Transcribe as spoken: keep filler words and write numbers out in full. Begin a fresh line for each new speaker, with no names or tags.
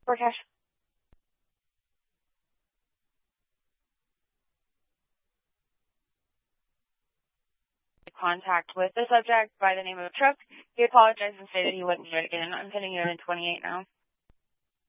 For cash. Contact with the subject by the name of Chuck. He apologized and stated he wouldn't do it again. I'm putting you in twenty-eight now.